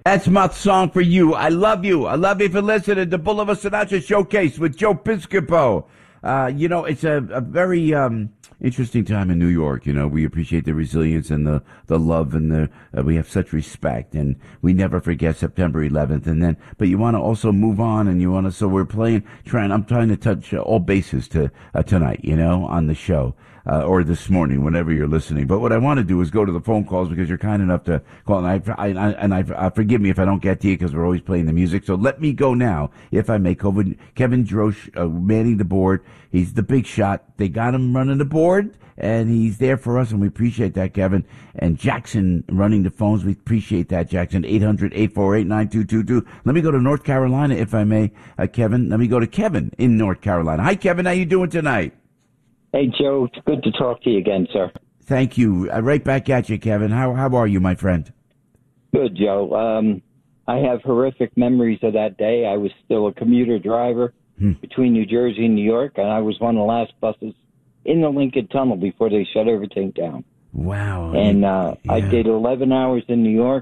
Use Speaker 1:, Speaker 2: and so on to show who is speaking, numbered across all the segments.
Speaker 1: That's my song for you. I love you. I love you for listening to Boulevard Sinatra Showcase with Joe Piscopo. It's a very interesting time in New York. We appreciate the resilience and the love and we have such respect, and we never forget September 11th. But you want to also move on, and so we're I'm trying to touch all bases tonight, on the show. Or this morning, whenever you're listening. But what I want to do is go to the phone calls because you're kind enough to call. And I forgive me if I don't get to you because we're always playing the music. So let me go now, if I may. Kevin Drosch manning the board. He's the big shot. They got him running the board, and he's there for us, and we appreciate that, Kevin. And Jackson running the phones. We appreciate that, Jackson. 800-848-9222. Let me go to North Carolina, if I may, Kevin. Let me go to Kevin in North Carolina. Hi, Kevin. How you doing tonight?
Speaker 2: Hey, Joe, it's good to talk to you again, sir.
Speaker 1: Thank you. Right back at you, Kevin. How are you, my friend?
Speaker 2: Good, Joe. I have horrific memories of that day. I was still a commuter driver between New Jersey and New York, and I was one of the last buses in the Lincoln Tunnel before they shut everything down.
Speaker 1: Wow.
Speaker 2: And I did 11 hours in New York,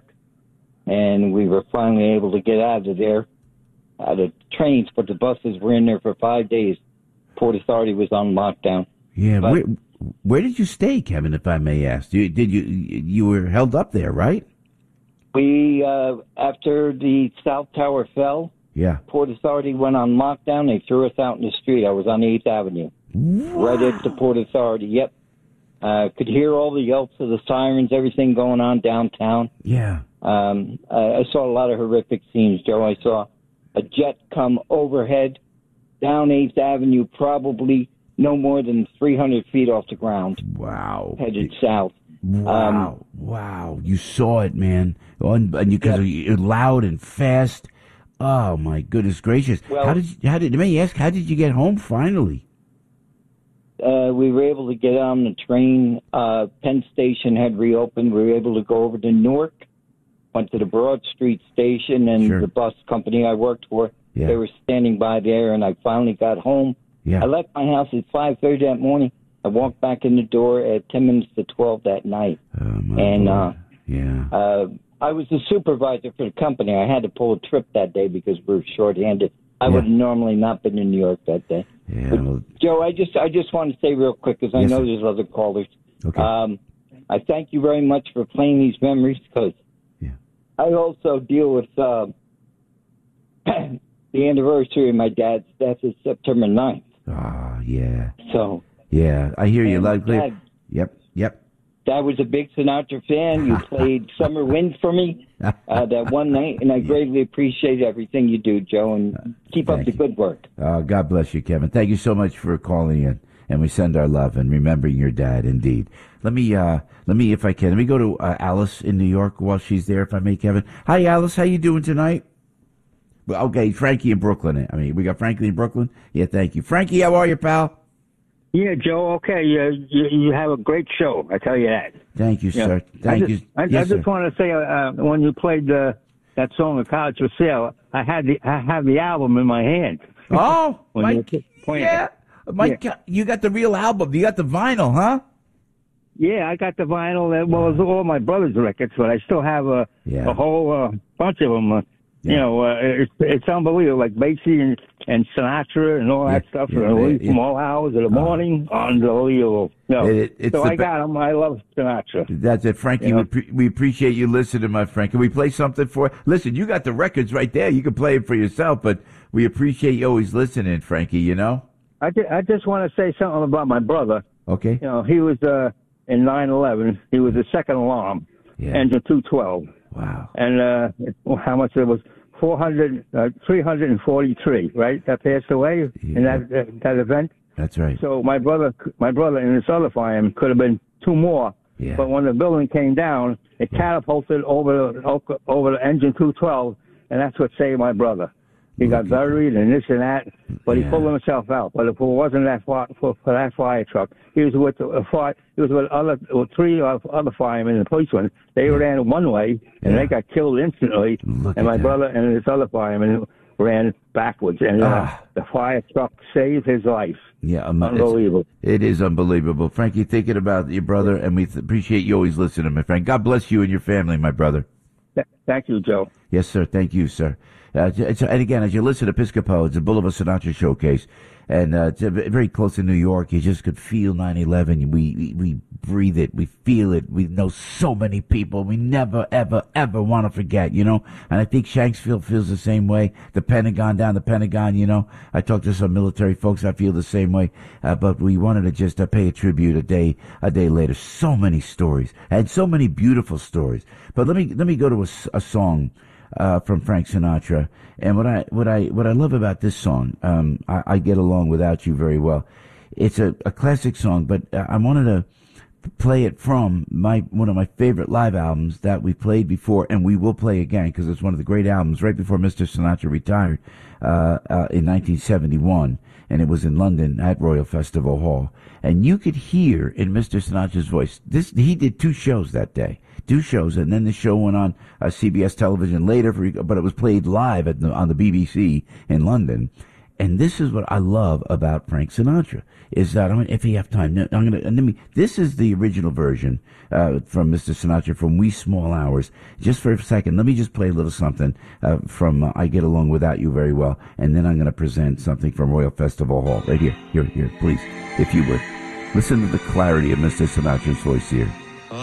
Speaker 2: and we were finally able to get out of there, out of trains, but the buses were in there for 5 days. Port Authority was on lockdown.
Speaker 1: Yeah, but where did you stay, Kevin, if I may ask? You were held up there, right?
Speaker 2: We, after the South Tower fell, Port Authority went on lockdown. They threw us out in the street. I was on 8th Avenue, right at the Port Authority. Yep. Could hear all the yelps of the sirens, everything going on downtown.
Speaker 1: Yeah.
Speaker 2: I saw a lot of horrific scenes, Joe. I saw a jet come overhead down 8th Avenue, probably no more than 300 feet off the ground.
Speaker 1: Wow.
Speaker 2: Headed south.
Speaker 1: Wow. Wow. You saw it, man. And because you're loud and fast. Oh, my goodness gracious.
Speaker 2: Well,
Speaker 1: let me ask, how did you get home finally?
Speaker 2: We were able to get on the train. Penn Station had reopened. We were able to go over to Newark, went to the Broad Street station, and the bus company I worked for, they were standing by there, and I finally got home. Yeah. I left my house at 5:30 that morning. I walked back in the door at 10 minutes to 12 that night. I was the supervisor for the company. I had to pull a trip that day because we were shorthanded. I would have normally not been in New York that day.
Speaker 1: Yeah,
Speaker 2: but, Joe, I just want to say real quick, because I know there's other callers.
Speaker 1: Okay.
Speaker 2: I thank you very much for playing these memories, because I also deal with the anniversary of my dad's death is September 9th.
Speaker 1: Ah, yeah.
Speaker 2: So.
Speaker 1: Yeah, I hear you loud and clear. Yep.
Speaker 2: Dad was a big Sinatra fan. You played Summer Wind for me that one night, and I greatly appreciate everything you do, Joe, and keep up the good work.
Speaker 1: God bless you, Kevin. Thank you so much for calling in, and we send our love and remembering your dad, indeed. Let me, if I can, let me go to Alice in New York while she's there, if I may, Kevin. Hi, Alice. How you doing tonight? Okay, Frankie in Brooklyn. We got Frankie in Brooklyn? Yeah, thank you. Frankie, how are you, pal?
Speaker 3: Yeah, Joe, okay. You have a great show, I tell you that.
Speaker 1: Thank you, sir. Thank you.
Speaker 3: I just want to say, when you played that song, "A College for Sale," I have the album in my hand.
Speaker 1: Oh, God, you got the real album. You got the vinyl, huh?
Speaker 3: Yeah, I got the vinyl. Well, it's all my brother's records, but I still have a whole bunch of them. It's unbelievable, like Basie and Sinatra and all that stuff. From all hours of the morning, unbelievable. I got them. I love Sinatra.
Speaker 1: That's it, Frankie. We appreciate you listening, my friend. Can we play something for you? Listen, you got the records right there. You can play it for yourself, but we appreciate you always listening, Frankie,
Speaker 3: I just want to say something about my brother.
Speaker 1: Okay.
Speaker 3: He was in 9/11. He was the second alarm, engine 212.
Speaker 1: Wow.
Speaker 3: And how much it was? 343, right? That passed away in that event.
Speaker 1: That's right.
Speaker 3: So my brother and his other fireman could have been two more. Yeah. But when the building came down, it catapulted over the engine 212, and that's what saved my brother. He got buried and this and that, but he pulled himself out. But if it wasn't for that fire truck, he was with three other firemen and policemen. They ran one way and they got killed instantly. And my brother and his other fireman ran backwards, and the fire truck saved his life.
Speaker 1: Yeah,
Speaker 3: unbelievable.
Speaker 1: It is unbelievable, Frankie. Thinking about your brother, and we appreciate you always listening, my friend. God bless you and your family, my brother.
Speaker 3: Thank you, Joe.
Speaker 1: Yes, sir. Thank you, sir. And again, as you listen to Piscopo, it's a Boulevard Sinatra showcase. And it's very close to New York. You just could feel 9/11. We breathe it. We feel it. We know so many people. We never, ever, ever want to forget, you know. And I think Shanksville feels the same way. The Pentagon, down the Pentagon, you know. I talked to some military folks. I feel the same way. But we wanted to just pay a tribute a day later. So many stories and so many beautiful stories. But let me go to a song from Frank Sinatra. And what I love about this song, I Get Along Without You very well. It's a classic song, but I wanted to play it from one of my favorite live albums that we played before, and we will play again because it's one of the great albums right before Mr. Sinatra retired in 1971, and it was in London at Royal Festival Hall. And you could hear in Mr. Sinatra's voice, he did 2 shows that day. 2 shows, and then the show went on CBS television later, but it was played live on the BBC in London. And this is what I love about Frank Sinatra, is that, if you have time, this is the original version from Mr. Sinatra from Wee Small Hours. Just for a second, let me just play a little something from I Get Along Without You very well, and then I'm going to present something from Royal Festival Hall. Right here, please, if you would. Listen to the clarity of Mr. Sinatra's voice here.